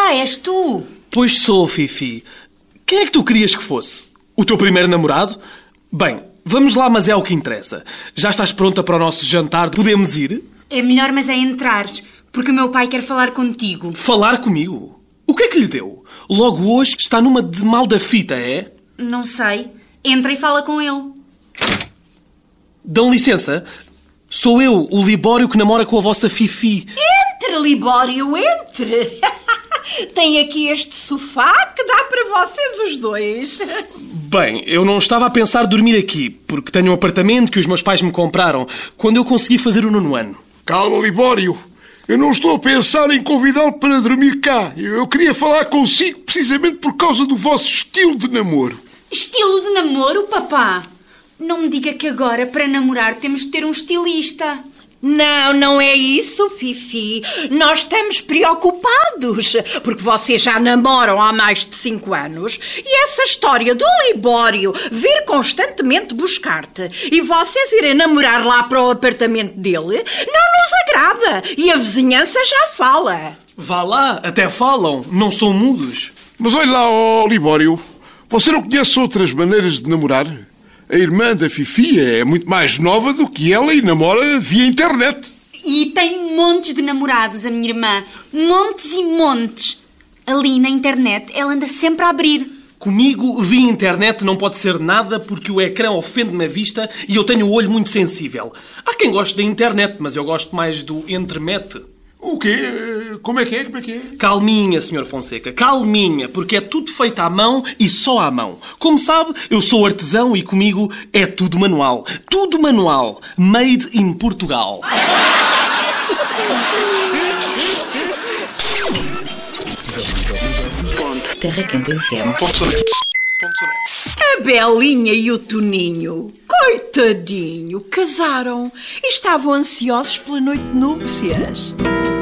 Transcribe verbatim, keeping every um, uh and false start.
Ah, és tu? Pois sou, Fifi. Quem é que tu querias que fosse? O teu primeiro namorado? Bem, vamos lá, mas é o que interessa. Já estás pronta para o nosso jantar? Podemos ir? É melhor, mas é entrares, porque o meu pai quer falar contigo. Falar comigo? O que é que lhe deu? Logo hoje está numa de mal da fita, é? Não sei. Entra e fala com ele. Dão licença? Sou eu, o Libório, que namora com a vossa Fifi. Entre, Libório, entre. Tem aqui este sofá que dá para vocês os dois. Bem, eu não estava a pensar dormir aqui, porque tenho um apartamento que os meus pais me compraram quando eu consegui fazer o nono ano. Calma, Libório. Eu não estou a pensar em convidá-lo para dormir cá. Eu queria falar consigo precisamente por causa do vosso estilo de namoro. Estilo de namoro, papá? Não me diga que agora, para namorar, temos de ter um estilista. Não, não é isso, Fifi. Nós estamos preocupados, porque vocês já namoram há mais de cinco anos e essa história do Libório vir constantemente buscar-te e vocês irem namorar lá para o apartamento dele não nos agrada e a vizinhança já fala. Vá lá, até falam, não são mudos. Mas olha lá, ó Libório, você não conhece outras maneiras de namorar? A irmã da Fifi é muito mais nova do que ela e namora via internet. E tem montes de namorados, a minha irmã. Montes e montes. Ali na internet, ela anda sempre a abrir. Comigo, via internet não pode ser nada porque o ecrã ofende-me a vista e eu tenho o olho muito sensível. Há quem goste da internet, mas eu gosto mais do entremete. O quê? Como é que é? Como é que é? Calminha, senhor Fonseca, calminha, porque é tudo feito à mão e só à mão. Como sabe, eu sou artesão e comigo é tudo manual. Tudo manual. Made in Portugal. Terra Quente F M. A Belinha e o Toninho, coitadinho, casaram e estavam ansiosos pela noite de núpcias.